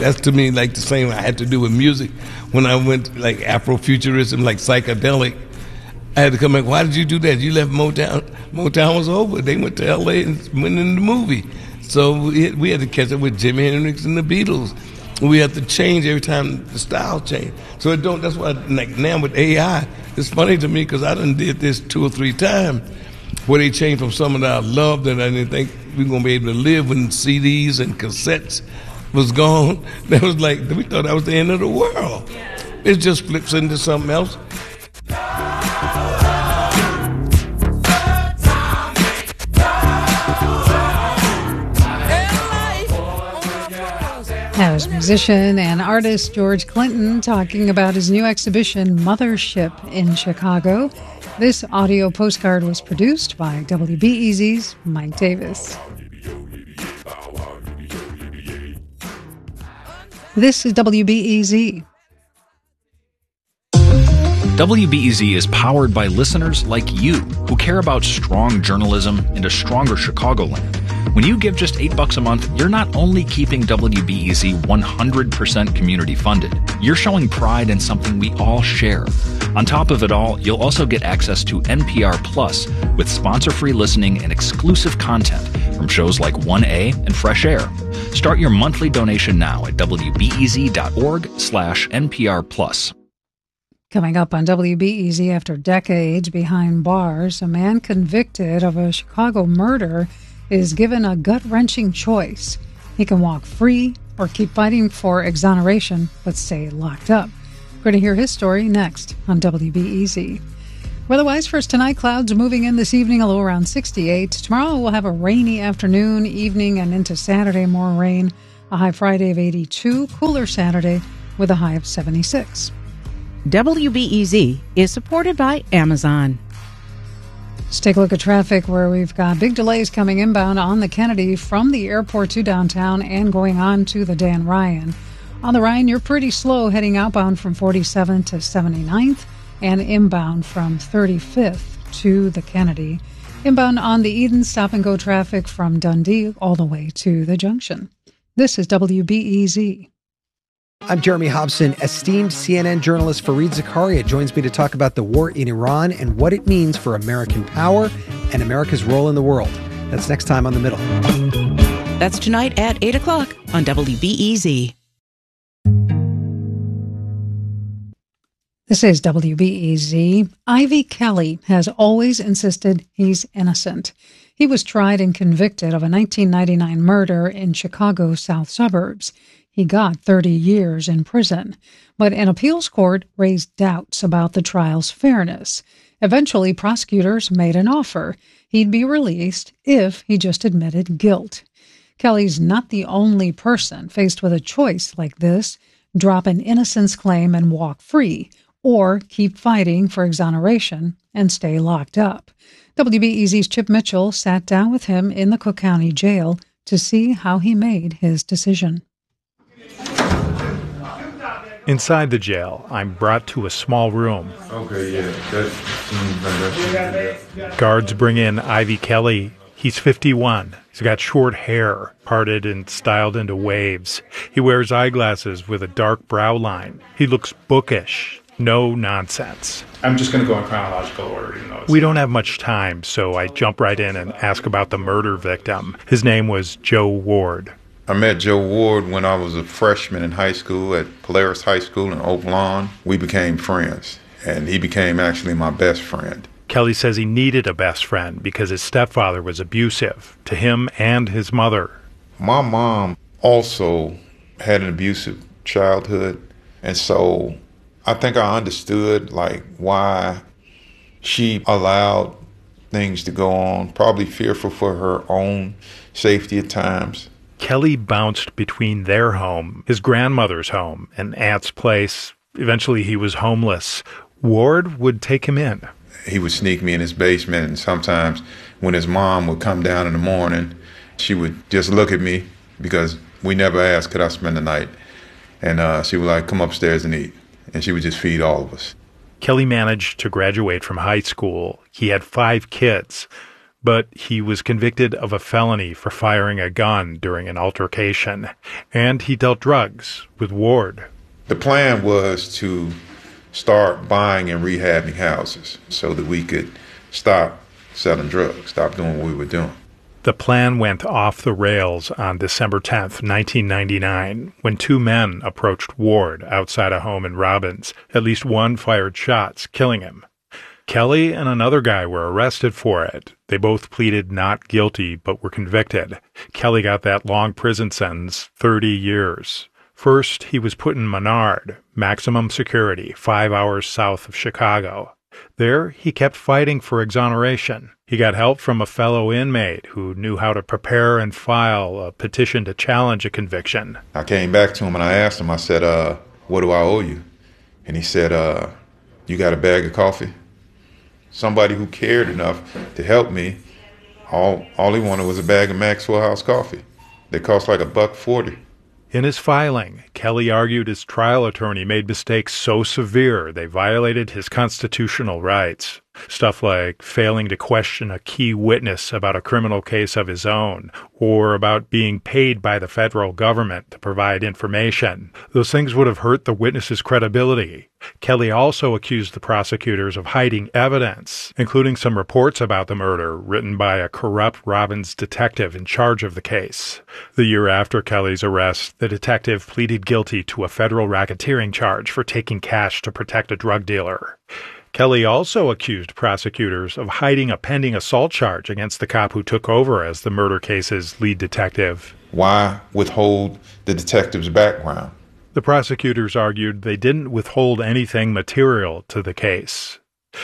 That's to me like the same I had to do with music when I went like Afrofuturism, like psychedelic. I had to come back. Why did you do that? You left Motown. Motown was over. They went to L.A. and went in the movie. So we had to catch up with Jimi Hendrix and the Beatles. We have to change every time the style change. So that's why like now with AI, it's funny to me because I done did this 2 or 3 times where they changed from something that I loved and I didn't think we were going to be able to live when CDs and cassettes was gone. That was like, we thought that was the end of the world. It just flips into something else. That was musician and artist George Clinton talking about his new exhibition, Mothership, in Chicago. This audio postcard was produced by WBEZ's Mike Davis. This is WBEZ. WBEZ is powered by listeners like you who care about strong journalism and a stronger Chicagoland. When you give just $8 a month, you're not only keeping WBEZ 100% community funded, you're showing pride in something we all share. On top of it all, you'll also get access to NPR Plus with sponsor-free listening and exclusive content from shows like 1A and Fresh Air. Start your monthly donation now at WBEZ.org/NPR Plus. Coming up on WBEZ, after decades behind bars, a man convicted of a Chicago murder is given a gut-wrenching choice. He can walk free or keep fighting for exoneration but stay locked up. We're going to hear his story next on WBEZ. Weather-wise, first tonight, clouds moving in this evening, a low around 68. Tomorrow we'll have a rainy afternoon, evening, and into Saturday, more rain. A high Friday of 82, cooler Saturday with a high of 76. WBEZ is supported by Amazon. Let's take a look at traffic where we've got big delays coming inbound on the Kennedy from the airport to downtown and going on to the Dan Ryan. On the Ryan, you're pretty slow heading outbound from 47th to 79th and inbound from 35th to the Kennedy. Inbound on the Eden, stop-and-go traffic from Dundee all the way to the junction. This is WBEZ. I'm Jeremy Hobson. Esteemed CNN journalist Fareed Zakaria joins me to talk about the war in Iran and what it means for American power and America's role in the world. That's next time on The Middle. That's tonight at 8 o'clock on WBEZ. This is WBEZ. Ivy Kelly has always insisted he's innocent. He was tried and convicted of a 1999 murder in Chicago's south suburbs. He got 30 years in prison, but an appeals court raised doubts about the trial's fairness. Eventually, prosecutors made an offer. He'd be released if he just admitted guilt. Kelly's not the only person faced with a choice like this: drop an innocence claim and walk free, or keep fighting for exoneration and stay locked up. WBEZ's Chip Mitchell sat down with him in the Cook County Jail to see how he made his decision. Inside the jail, I'm brought to a small room. Okay, yeah. Guards bring in Ivy Kelly. He's 51. He's got short hair, parted and styled into waves. He wears eyeglasses with a dark brow line. He looks bookish. No nonsense. I'm just going to go in chronological order. We don't have much time, so I jump right in and ask about the murder victim. His name was Joe Ward. I met Joe Ward when I was a freshman in high school at Polaris High School in Oak Lawn. We became friends, and he became actually my best friend. Kelly says he needed a best friend because his stepfather was abusive to him and his mother. My mom also had an abusive childhood, and so I think I understood why she allowed things to go on, probably fearful for her own safety at times. Kelly bounced between their home, his grandmother's home, and aunt's place. Eventually he was homeless. Ward would take him in. He would sneak me in his basement, and sometimes when his mom would come down in the morning, she would just look at me because we never asked, could I spend the night? And she would come upstairs and eat. And she would just feed all of us. Kelly managed to graduate from high school. He had 5 kids. but he was convicted of a felony for firing a gun during an altercation, and he dealt drugs with Ward. The plan was to start buying and rehabbing houses so that we could stop selling drugs, stop doing what we were doing. The plan went off the rails on December 10th, 1999, when two men approached Ward outside a home in Robbins. At least one fired shots, killing him. Kelly and another guy were arrested for it. They both pleaded not guilty, but were convicted. Kelly got that long prison sentence, 30 years. First, he was put in Menard, maximum security, 5 hours south of Chicago. There, he kept fighting for exoneration. He got help from a fellow inmate who knew how to prepare and file a petition to challenge a conviction. I came back to him and I asked him, I said, what do I owe you? And he said, you got a bag of coffee? Somebody who cared enough to help me, all he wanted was a bag of Maxwell House coffee. They cost like $1.40. In his filing, Kelly argued his trial attorney made mistakes so severe they violated his constitutional rights. Stuff like failing to question a key witness about a criminal case of his own, or about being paid by the federal government to provide information. Those things would have hurt the witness's credibility. Kelly also accused the prosecutors of hiding evidence, including some reports about the murder written by a corrupt Robbins detective in charge of the case. The year after Kelly's arrest, the detective pleaded guilty to a federal racketeering charge for taking cash to protect a drug dealer. Kelly also accused prosecutors of hiding a pending assault charge against the cop who took over as the murder case's lead detective. Why withhold the detective's background? The prosecutors argued they didn't withhold anything material to the case.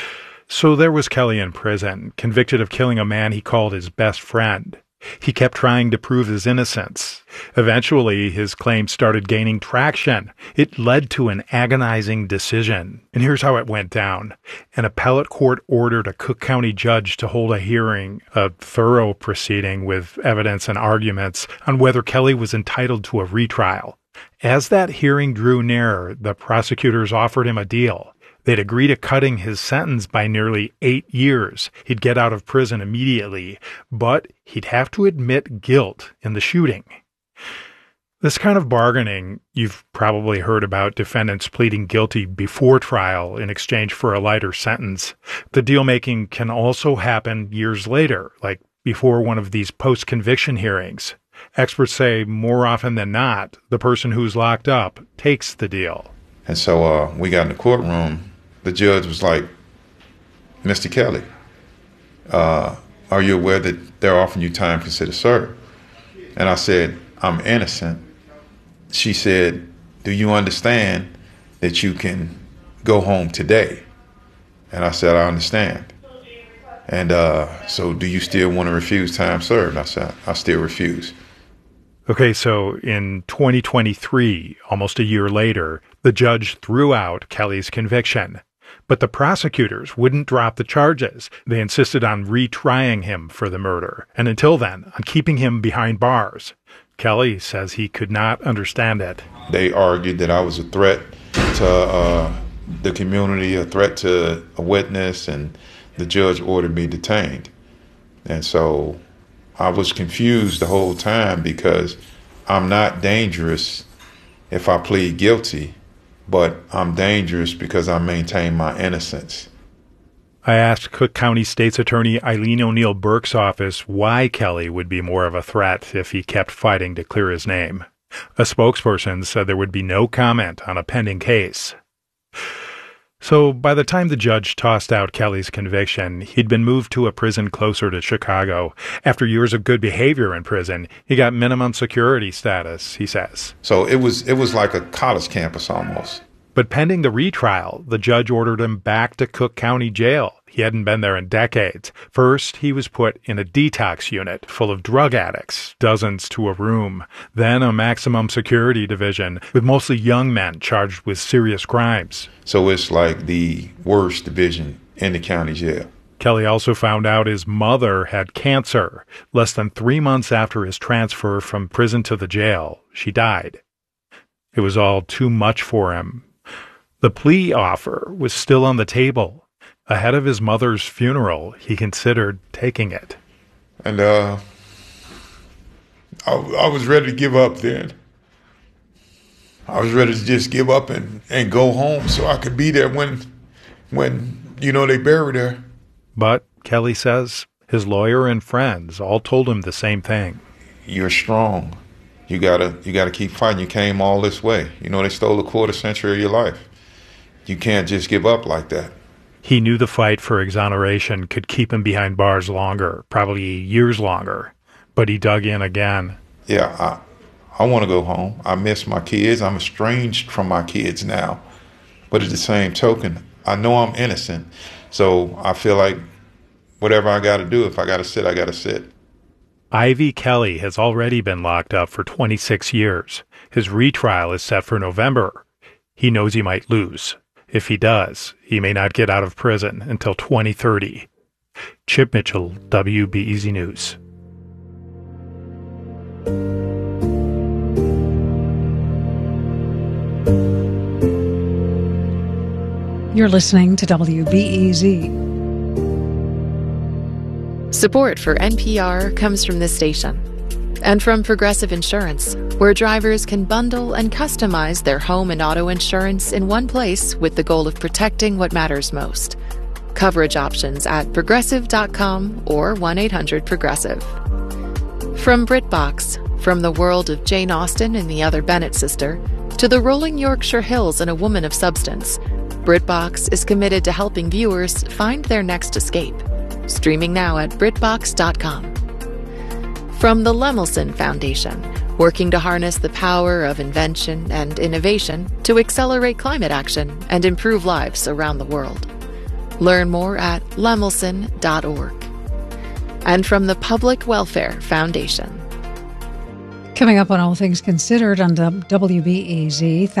So there was Kelly in prison, convicted of killing a man he called his best friend. He kept trying to prove his innocence. Eventually, his claims started gaining traction. It led to an agonizing decision. And here's how it went down. An appellate court ordered a Cook County judge to hold a hearing, a thorough proceeding with evidence and arguments on whether Kelly was entitled to a retrial. As that hearing drew near, the prosecutors offered him a deal. They'd agree to cutting his sentence by nearly 8 years. He'd get out of prison immediately, but he'd have to admit guilt in the shooting. This kind of bargaining, you've probably heard about defendants pleading guilty before trial in exchange for a lighter sentence. The deal-making can also happen years later, like before one of these post-conviction hearings. Experts say more often than not, the person who's locked up takes the deal. And so we got in the courtroom. The judge was like, Mr. Kelly, are you aware that they're offering you time considered served? And I said, I'm innocent. She said, do you understand that you can go home today? And I said, I understand. And so do you still want to refuse time served? I said, I still refuse. Okay, so in 2023, almost a year later, the judge threw out Kelly's conviction. But the prosecutors wouldn't drop the charges. They insisted on retrying him for the murder, and until then, on keeping him behind bars. Kelly says he could not understand it. They argued that I was a threat to the community, a threat to a witness, and the judge ordered me detained. And so I was confused the whole time because I'm not dangerous if I plead guilty, but I'm dangerous because I maintain my innocence. I asked Cook County State's Attorney Eileen O'Neill Burke's office why Kelly would be more of a threat if he kept fighting to clear his name. A spokesperson said there would be no comment on a pending case. So by the time the judge tossed out Kelly's conviction, he'd been moved to a prison closer to Chicago. After years of good behavior in prison, he got minimum security status, he says. So it was like a college campus almost. But pending the retrial, the judge ordered him back to Cook County Jail. He hadn't been there in decades. First, he was put in a detox unit full of drug addicts, dozens to a room. Then a maximum security division with mostly young men charged with serious crimes. So it's like the worst division in the county jail. Kelly also found out his mother had cancer. Less than 3 months after his transfer from prison to the jail, she died. It was all too much for him. The plea offer was still on the table. Ahead of his mother's funeral, he considered taking it. And I was ready to give up then. I was ready to just give up and go home so I could be there when they buried her. But, Kelly says, his lawyer and friends all told him the same thing. You're strong. You gotta keep fighting. You came all this way. They stole a quarter century of your life. You can't just give up like that. He knew the fight for exoneration could keep him behind bars longer, probably years longer. But he dug in again. Yeah, I want to go home. I miss my kids. I'm estranged from my kids now. But at the same token, I know I'm innocent. So I feel like whatever I got to do, if I got to sit, I got to sit. Ivy Kelly has already been locked up for 26 years. His retrial is set for November. He knows he might lose. If he does, he may not get out of prison until 2030. Chip Mitchell, WBEZ News. You're listening to WBEZ. Support for NPR comes from this station and from Progressive Insurance, where drivers can bundle and customize their home and auto insurance in one place with the goal of protecting what matters most. Coverage options at Progressive.com or 1-800-PROGRESSIVE. From BritBox, from the world of Jane Austen and the Other Bennett sister, to the rolling Yorkshire Hills and A Woman of Substance, BritBox is committed to helping viewers find their next escape. Streaming now at BritBox.com. From the Lemelson Foundation, working to harness the power of invention and innovation to accelerate climate action and improve lives around the world. Learn more at lemelson.org. And from the Public Welfare Foundation. Coming up on All Things Considered on WBEZ.